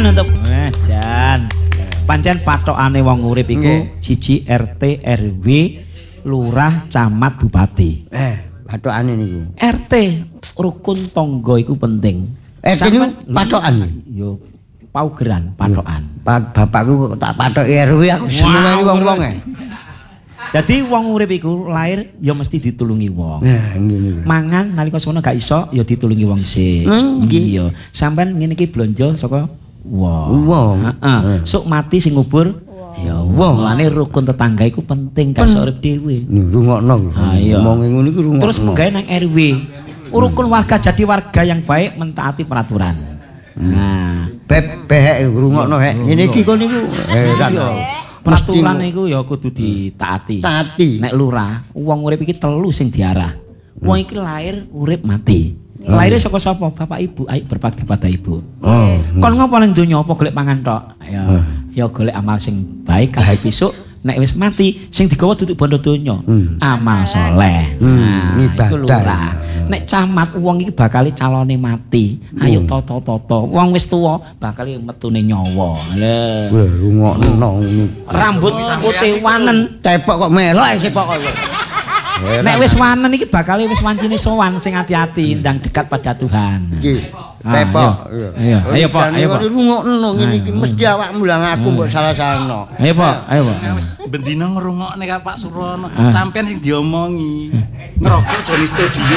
tangan untuk jan. Pancen patokane wong urip iku siji RT RW lurah camat bupati. Patokane niku. RT rukun tangga iku penting. RT niku patokan. Yo paugeran patokan. Bapakku tak patoki RW aku seneng wong-wong e. Dadi wong urip iku lair ya mesti ditulungi wong. Nah, ngene. Mangan nalika semono gak iso ya ditulungi wong sik. Iya. Sampeyan ngene iki blonjo saka wong. Heeh. Sok mati sing ngubur ya wong. Lane rukun tetangga iku penting gak iso urip dhewe. Rungokno. Ngomonge ngono iku rungokno. Terus menggawe nang RW. Rukun warga jadi warga yang baik mentaati peraturan. Nah, bebek rungokno hek. Ngene iki kok niku heran. Peraturan iku ya kudu ditaati. Taati. Nek lurah, wong urip iki telu sing diarah. Wong iki lahir, urip, mati. Lahirnya saka sapa? Bapak Ibu, ayo berbakti kepada Ibu. Kon ngopo ning donya apa golek pangan tok? Ya golek amal sing baik kae besok nek wis mati sing digawa duduk bondo donya. Amal soleh. Nah, iku lurah. Nek camat wong iki bakal calone mati. Ayo toto-toto. Wong wis tuwa bakal metune nyawa. Lha rungokno rambut putih wanen tepok kok melok sepok kok. Nek wis wanen iki bakal wis wancine sowan sing hati-hati ndang dekat pada Tuhan. Iki tepok. Iya. Ayo Pak, ayo Pak. Rungokno ngene iki mesti awakmu lah ngaku mbok salah-salahno. Ayo Pak, ayo Pak. Bendina ngrungokne karo Pak Surono. Sampeyan sing diomongi. Ngerokok jane studio.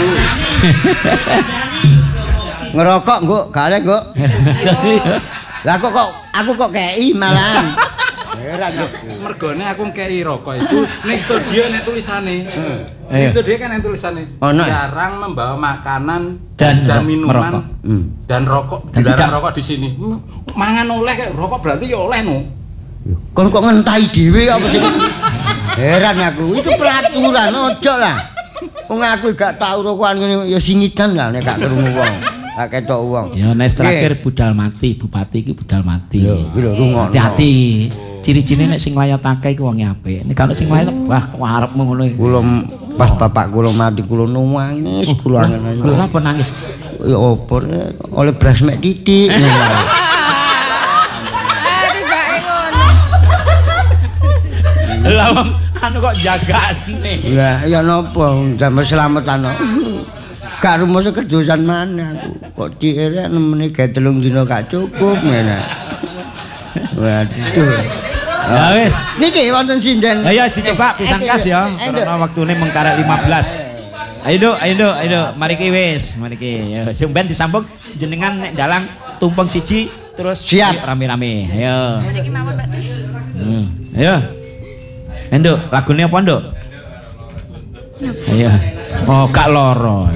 Ngerokok nggo, gale nggo. Lah kok aku kok kei malahan. Heran yo. Mergone aku ngkei rokok itu ning studio nek tulisane. Ning studio kan nek tulisane dilarang membawa makanan dan minuman dan rokok. Dilarang rokok di sini. Mangan oleh rokok berarti ya oleh no. Kon kok ngentahi dhewe apa sih? Heran aku. Itu peraturan ojo lah. Wong aku gak tau rokokan ngene ya singidan lah nek gak krungu wong. Gak ketok wong. Ya nek terakhir budal mati, bupati iki budal mati. Lho rungokno. Hati-hati. Ciri-cirine nek sing layatake iku wong apik. Nek kalau sing layat wah kuarepmu ngono. Kula pas bapak kula mati kula nangis kula angen. Lha apa nangis? Ya opo oleh bras mek titik. Lah anu kok jagane. Lah ya napa damel selametan. Gak rumus kedosan maneh aku. Kok diirek nemeni gawe 3 dina gak cukup ngene. Waduh. Ya wis. Niki wonten sinden. Ayo dicoba pisang kas ya. Karena waktune mengkarek 15. Ayo Duk. Mari ki wis, mari ki. Ya sumben disambung jenengan nek dalang tumpeng siji terus siap rame-rame. Ayo. Niki mawon Pak. Ayo. Enduk, lagune apa, Nduk? Ayo. Oh, gak loro.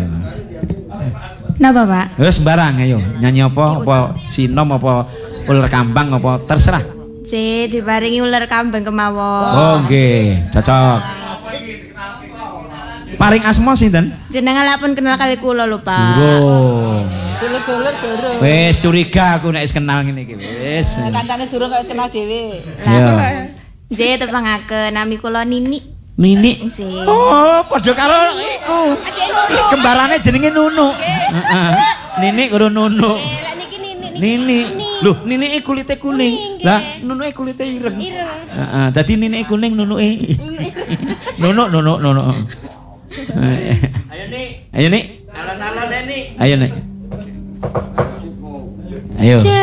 Napa, Pak? Wis sembarang ayo. Nyanyi apa sinom apa ular kambang apa terserah. C diparingi ular kambang kemawon. Oh, nggih, cocok. Paring asma sinten? Jenengan lapun kenal kali kula lho, Pak. Durung. Durung. Wis curiga aku nek wis kenal ngene iki wis. Kancane durung kok wis kenal dhewe. Lah. J tepangaken nami kula Nini. Nini. J. Oh, padha karo iku. Kembarane jenenge Nunu. Heeh. Nini karo Nunu. Lah niki Nini. Nini. Loh, Nini kulite kuning. Lah, Nunuke kulite ireng. Heeh, dadi Nini kuning, Nunuke. Nunu. Ayo, Nik. Alon-alon, Nik. Ayo, Nik. Ayo.